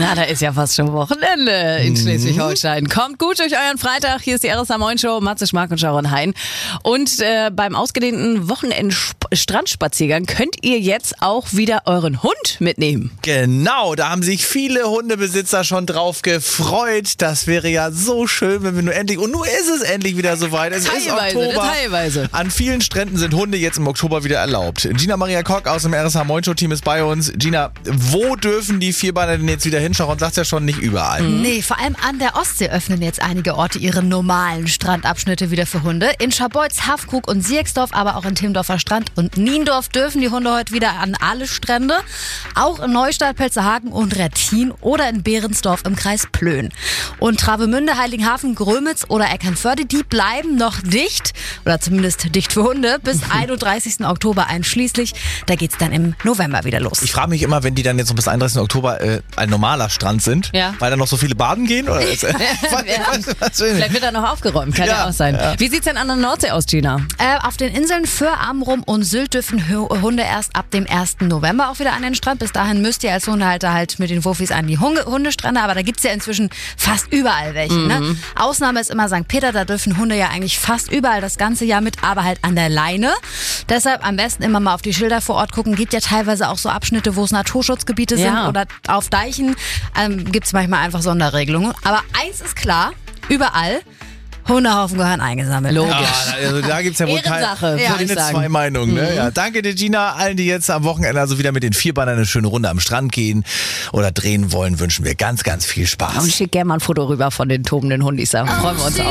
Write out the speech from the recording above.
Na, da ist ja fast schon Wochenende in Schleswig-Holstein. Kommt gut durch euren Freitag. Hier ist die RSA Moin Show, Matze Schmark und Sharon Hein. Und beim ausgedehnten Wochenend-Strandspaziergang könnt ihr jetzt auch wieder euren Hund mitnehmen. Genau, da haben sich viele Hundebesitzer schon drauf gefreut. Das wäre ja so schön, wenn wir nur endlich... Und nun ist es endlich wieder soweit. Es ist Oktober. Teilweise. An vielen Stränden sind Hunde jetzt im Oktober wieder erlaubt. Gina Maria Kock aus dem RSA Moin Show Team ist bei uns. Gina, wo dürfen die Vierbeiner denn jetzt wieder hinschauen? Und sagt ja schon, nicht überall. Nee, vor allem an der Ostsee öffnen jetzt einige Orte ihre normalen Strandabschnitte wieder für Hunde. In Scharbeutz, Haffkrug und Sierksdorf, aber auch in Timmendorfer Strand und Niendorf dürfen die Hunde heute wieder an alle Strände. Auch in Neustadt, Pelzerhagen und Rettin oder in Behrensdorf im Kreis Plön. Und Travemünde, Heiligenhafen, Grömitz oder Eckernförde, die bleiben noch dicht, oder zumindest dicht für Hunde, bis 31. Oktober einschließlich. Da geht's dann im November wieder los. Ich frage mich immer, wenn die dann jetzt so bis 31. Oktober ein normaler Strand sind, weil da noch so viele baden gehen? Oder? Vielleicht wird da noch aufgeräumt, kann ja auch sein. Ja. Wie sieht's denn an der Nordsee aus, Gina? Auf den Inseln Föhr, Amrum und Sylt dürfen Hunde erst ab dem 1. November auch wieder an den Strand. Bis dahin müsst ihr als Hundehalter halt mit den Wuffis an die Hundestrände, aber da gibt's ja inzwischen fast überall welche. Ne? Ausnahme ist immer St. Peter, da dürfen Hunde ja eigentlich fast überall das ganze Jahr mit, aber halt an der Leine. Deshalb am besten immer mal auf die Schilder vor Ort gucken. Gibt ja teilweise auch so Abschnitte, wo es Naturschutzgebiete sind oder auf Deichen gibt es manchmal einfach Sonderregelungen. Aber eins ist klar, überall, Hundehaufen gehören eingesammelt. Logisch. Ja, also da gibt es ja wohl keine zwei Meinungen. Ne? Ja, danke dir, Gina. Allen, die jetzt am Wochenende also wieder mit den Vierbeinern eine schöne Runde am Strand gehen oder drehen wollen, wünschen wir ganz, ganz viel Spaß. Und schick gerne mal ein Foto rüber von den tobenden Hundis. Da freuen wir uns auch.